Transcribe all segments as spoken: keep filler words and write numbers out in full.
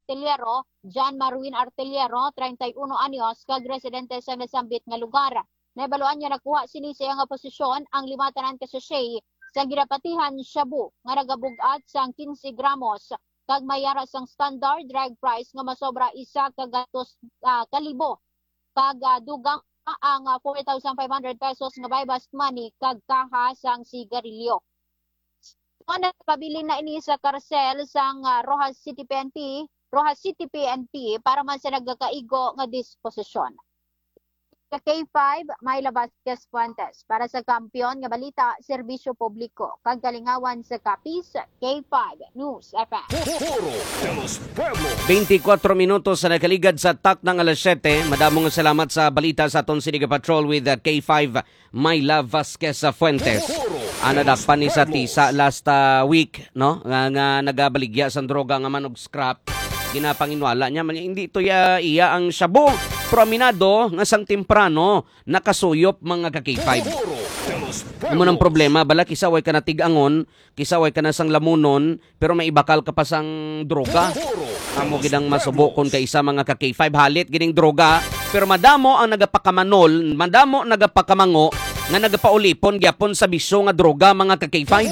Artillero, John Marwin Artillero, thirty-one anyos, kag residente sa nasambit nga lugar. Nabaluan niya nakuha sini sa nga posisyon ang lima tanan ka sachet sa ginapatihan shabu nga nagabugat sang fifteen gramos kag mayara sang standard drug price nga masobra isa ka gatos uh, kalibo kag uh, dugang ang uh, four thousand five hundred pesos nga buy-bust money kag kaha sang sigarilyo. Ano pabili na ini sa karsel sang uh, Rojas City P N P, Rojas City P N P para man sa nagkakaigo nga disposisyon. Sa K five, Myla Vasquez Fuentes para sa Kampiyon nga Balita, Serbisyo Publiko. Kagalingawan sa Kapis, K five News F M. twenty-four minutos sa nakaligad sa tak ng alas siyete. Madamong salamat sa balita sa aton Siniga Patrol with K five, Myla Vasquez Fuentes. Ana dakpan ni sa tisa last uh, week, no? Nga, nga nagabaligya sa droga nga manog scrap. Ginapanginwala niya, hindi ito ya, iya ang shabu. Prominado nga sang temprano nakasuyop mga ka K five. Amo nang problema, bala kisaway ka na tigangon, kisaway ka na sang lamunon, pero may ibakal ka pa sang droga. Amo gidang masubokon kay isa mga ka K five halit gining droga, pero madamo ang nagapakamanol, madamo nagapakamango nga nagapaulipon gyapon sa bisyo nga droga mga ka K five.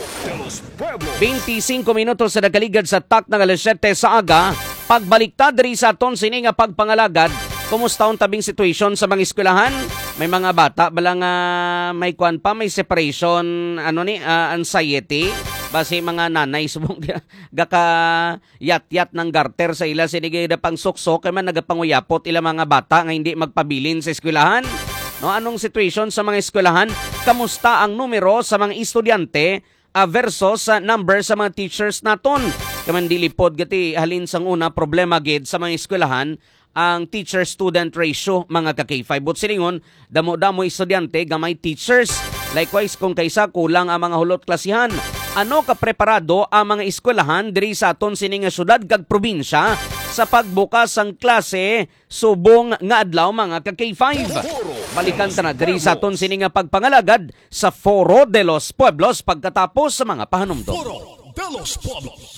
twenty-five minutos sa nagaligad sa tak ng alas siyete sa aga. Pagbaliktad rin sa aton sini nga pagpangalagad. Kumusta ang tabing situation sa mga eskwelahan? May mga bata balang uh, may kwan pa, may separation, ano ni, uh, anxiety. Basi mga nanay subong gaka yat-yat ng garter sa ila sinigay na pang suksok kaya man nagapanguyapot ila mga bata nga hindi magpabilin sa eskwelahan. No, anong situation sa mga eskwelahan? Kamusta ang numero sa mga estudyante uh, versus sa uh, number sa mga teachers naton? Kaman dilipod gati halin sang una problema gid sa mga eskwelahan ang teacher-student ratio mga ka K five. But silingon, damo-damo estudyante gamay teachers. Likewise, kung kaysa kulang ang mga hulot klasihan, ano kapreparado ang mga eskwelahan diri sa aton sini nga syudad kag probinsya sa pagbukas ang klase subong nga adlaw mga ka K five. Balikan ta na diri sa aton sini nga pagpangalagad sa Foro de los Pueblos pagkatapos sa mga pahanumdom. Foro de los Pueblos.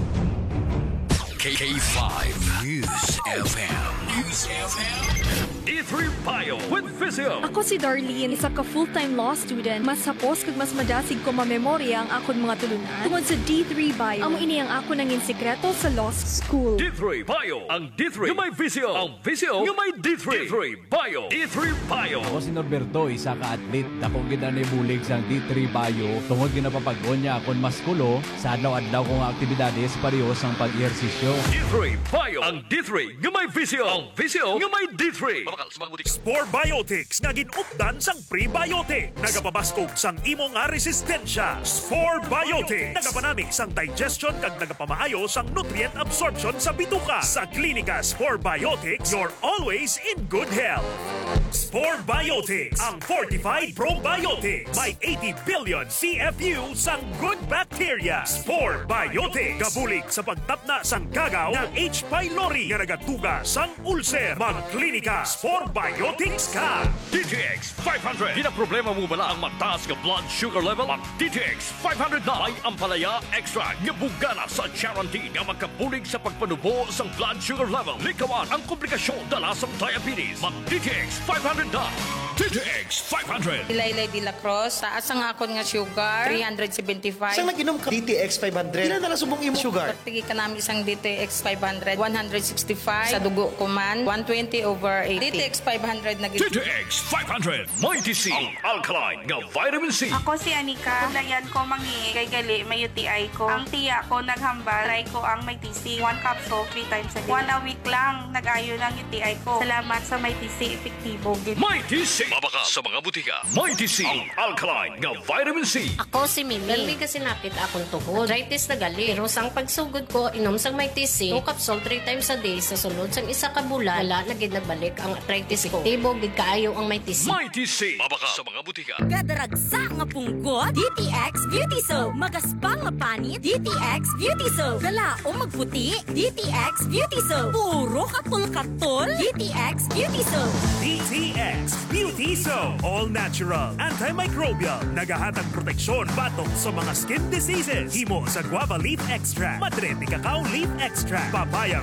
K five News F M. News F M. D three Bio with Visio. Ako si Darlene, isa ka full-time law student. Mas hapos kag mas madasig ko mamemorya ang akon mga tulunan. Tungod sa D three Bio, amo ini ang ako nangin sekreto sa law school. D three Bio, ang D three nga may Visio. Ang Visio nga may D three. D three Bio. D three Bio. Ako si Norberto, isa ka atlet. Dakong gina ni bulig sa D three Bio. Tungod ginapapag-on niya akon maskulo sa adlaw-adlaw kong aktibidades parehas ang pag-ehersisyo. D three Bio, ang D three nga may Visio. Ang Visio nga may D three. Spore Biotics nga ginupdan sang prebiotic. Nagapabaskog sang imo nga resistensya. Spore Biotics nagapanami sang digestion kag nagapamaayo sang nutrient absorption sa bituka. Sa klinika Spore Biotics, you're always in good health. Spore Biotics, ang fortified probiotics. May eighty billion C F U sang good bacteria. Spore Biotics gabulig sa pagtapna sang kagaw ng H. pylori nga nagatuga sang ulcer. Magklinika Spore Biotics ka. D T X five hundred. Di na problema mo bala ang mataas nga blood sugar level? Ang D T X five hundred na ay ampalaya extra nga bugana sa Charantin nga magkabulig sa pagpanubo sang blood sugar level. Likawan ang komplikasyon dala sa diabetes. Mag D T X five hundred na. D T X five hundred. Ilaylay de la Cruz, taas ang akon nga sugar, three seventy-five. Saan nag-inom ka? D T X five hundred. Ilan na subong imo sugar? Pagtigi ka namin isang D T X five hundred, one sixty-five. Sa dugo ko man, one twenty over eighty. D T X five hundred na D T X five hundred. Mighty C. Ang alkaline nga vitamin C. Ako si Anika. Tulayan ko mangi kay gali may U T I ko. Ang tiya ko naghambal. Try ko ang may T C. One capsule, three times a day. One a week lang, nag-ayo ng U T I ko. Salamat sa may T C. Epektibo. Mighty C. Mabaka sa mga butika. Mighty C. Ang alkaline nga vitamin C. Ako si Mimi. Dali kasi napit akong tuhod. Arthritis na gali. Pero sang pagsugod ko, inom sang may T C. Two capsule, three times a day. Sa sunod sang isa ka bulan, wala na gid nagbalik ang arthritis ko. Tibo gid kaayo ang may T C. Mighty C. Mabaka sa mga butika. Gadaragsa nga punggot. D T X Beauty Soap. Magaspang nga panit. D T X Beauty Soap. Gala o magputi. D T X Beauty Soap. Puro katol-katol. D T X Beauty Soap. D T X Beauty Soap. All natural, antimicrobial, nagahatag proteksyon batok sa mga skin diseases. Himo sa guava leaf extract, madre ni cacao leaf extract, papaya